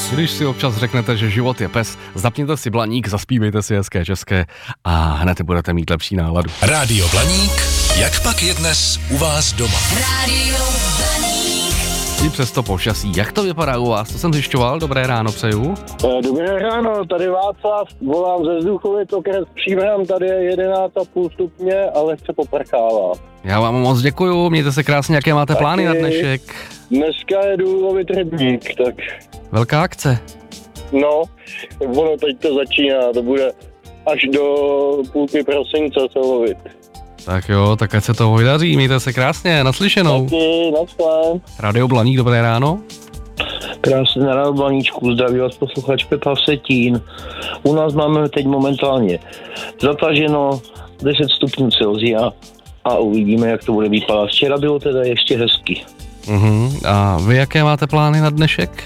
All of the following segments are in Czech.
Když si občas řeknete, že život je pes, zapněte si Blaník, zaspívejte si hezké české a hned budete mít lepší náladu. Rádio Blaník, jak pak je dnes u vás doma? Rádio Blaník. I přesto počasí, jak to vypadá u vás? To jsem zjišťoval, dobré ráno přeju. Dobré ráno, tady Václav, volám ze Vzduchovy, to kres Příbram, tady je 11,5 stupně, ale se poprchává. Já vám moc děkuju, mějte se krásně, jaké máte plány na dnešek? Dneska jedu lovit rybník, tak... Velká akce. No, ono teď to začíná, to bude až do půlky prosince se lovit. Tak jo, tak ať se to vydaří, mějte se krásně, naslyšenou. Taky, naschlén. Rádio Blaník, dobré ráno. Krásně na Rádio Blaníčku, zdraví vás posluchač Pepa Vsetín. U nás máme teď momentálně zataženo 10 stupňů Celsia a uvidíme, jak to bude vypadat. Včera bylo teda ještě hezky. A vy jaké máte plány na dnešek?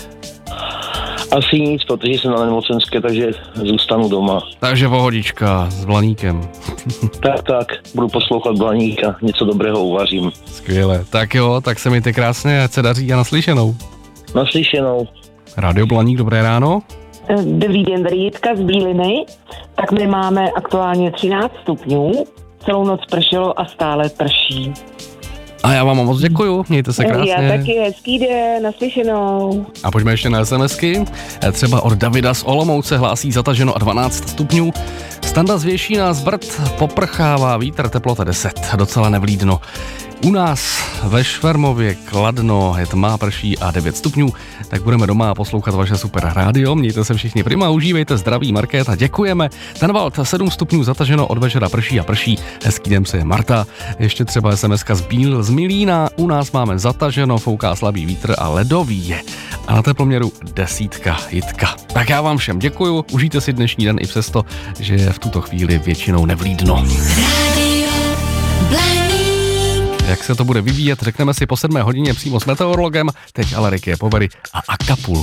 Asi nic, protože jsem na nemocenské, takže zůstanu doma. Takže pohodička s Blaníkem. Tak, budu poslouchat Blaníka, něco dobrého uvařím. Skvěle, tak jo, tak se mějte krásně, ať se daří a naslyšenou. Naslyšenou. Rádio Blaník, dobré ráno. Dobrý den, tady Jitka z Bíliny. Tak my máme aktuálně 13 stupňů, celou noc pršelo a stále prší. A já vám moc děkuju, mějte se krásně. Já taky, hezký den, naslyšenou. A pojďme ještě na SMSky. Třeba od Davida z Olomouce hlásí zataženo a 12 stupňů. Standa z Věšína z Brd, poprchává vítr, teplota 10, docela nevlídno. U nás ve Švermově Kladno je tma, prší a 9 stupňů, tak budeme doma poslouchat vaše super rádio. Mějte se všichni prima, užívejte, zdraví Markéta, děkujeme. Tenvald 7 stupňů zataženo, od večera prší a prší, hezký den přeje Marta. Ještě třeba SMSka z Milína, u nás máme zataženo, fouká slabý vítr a ledový je. A na teploměru 10 Jitka. Tak já vám všem děkuju, užijte si dnešní den i přesto, že je v tuto chvíli většinou nevlídno. Jak se to bude vyvíjet, řekneme si po 7 hodině přímo s meteorologem, teď ale Ricky Poveri a Acapulco.